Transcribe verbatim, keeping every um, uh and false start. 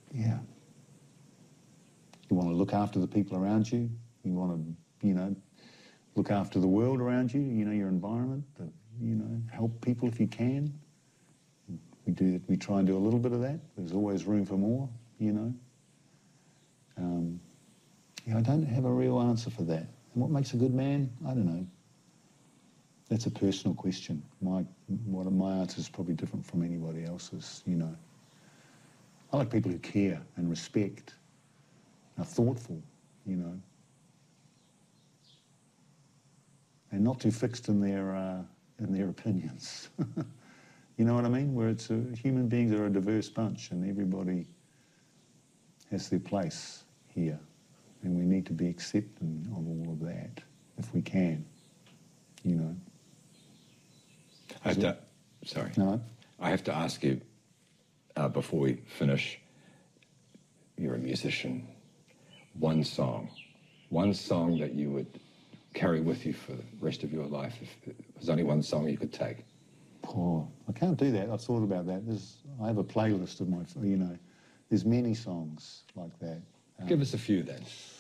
yeah. You want to look after the people around you. You want to, you know, look after the world around you, you know, your environment, the, you know, help people if you can. We do, we try and do a little bit of that. There's always room for more, you know. Um, yeah, I don't have a real answer for that. And what makes a good man? I don't know. That's a personal question. My, what, my answer is probably different from anybody else's, you know. I like people who care and respect, are thoughtful, you know, and not too fixed in their, uh, in their opinions. You know what I mean? Where it's a, human beings are a diverse bunch and everybody has their place here. And we need to be accepting of all of that, if we can, you know. I have to, sorry. No? I have to ask you, uh, before we finish, you're a musician, one song, one song that you would carry with you for the rest of your life, if there was only one song you could take. Oh, I can't do that. I've thought about that. There's, I have a playlist of my, you know, there's many songs like that. Um, Give us a few then.